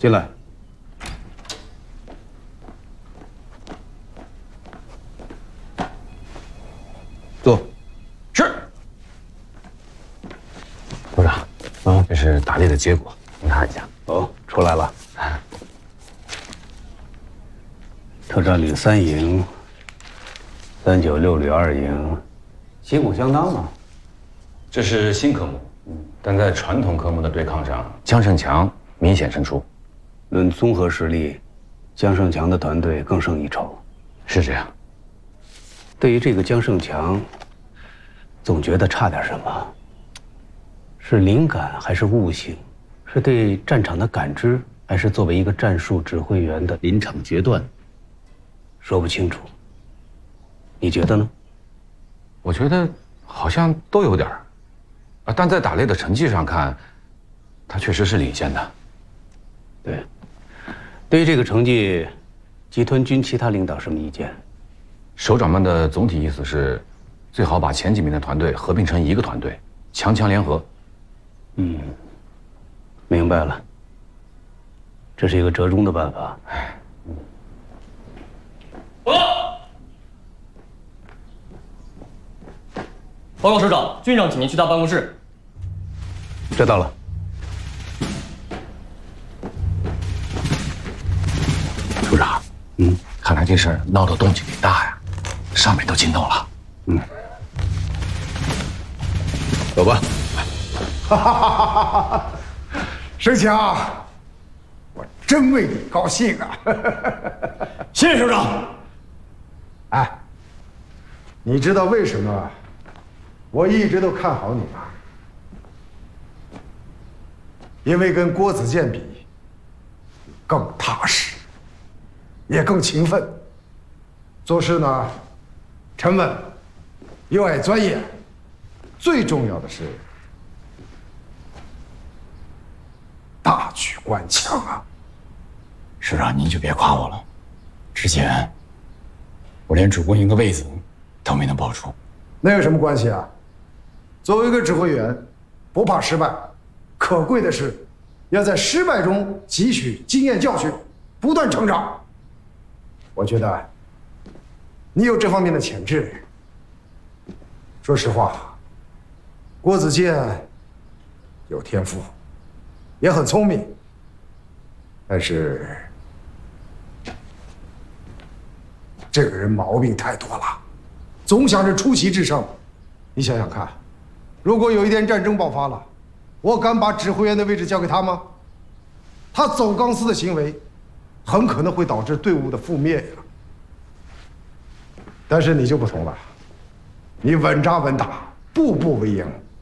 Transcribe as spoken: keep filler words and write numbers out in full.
进来。坐。 是。部长，啊，这是打猎的结果，您看一下。 哦，出来了。特战旅三营，三九六旅二营，旗鼓相当嘛。 这是新科目，但在传统科目的对抗上，江胜强明显胜出。 论综合实力，江胜强的团队更胜一筹。 是这样。 对于这个江胜强，总觉得差点什么。是灵感还是悟性？是对战场的感知，还是作为一个战术指挥员的临场决断？说不清楚。你觉得呢？ 我觉得好像都有点儿，啊，但在打猎的成绩上看，他确实是领先的。 对，对于这个成绩，集团军其他领导什么意见？ 首长们的总体意思是，最好把前几名的团队合并成一个团队，强强联合。 嗯，明白了。这是一个折中的办法。 报告！报告首长，军长请您去他办公室。 知道了。 首长，嗯，看来这事儿闹得动静挺大呀，上面都惊动了。 嗯，走吧。 哈哈哈哈哈！胜强，我真为你高兴啊！ 谢谢首长。 哎，你知道为什么我一直都看好你吗？因为跟郭子健比，更踏实，也更勤奋，做事呢沉稳，又爱钻研，最重要的是大局观强啊！ 首长，您就别夸我了，之前我连主攻营的位子都没能保住。 那有什么关系啊？作为一个指挥员，不怕失败，可贵的是要在失败中汲取经验教训，不断成长。我觉得你有这方面的潜质。说实话，郭子健有天赋，也很聪明，但是这个人毛病太多了，总想着出奇制胜。你想想看，如果有一天战争爆发了，我敢把指挥员的位置交给他吗？他走钢丝的行为，很可能会导致队伍的覆灭呀。但是你就不同了，你稳扎稳打，步步为营，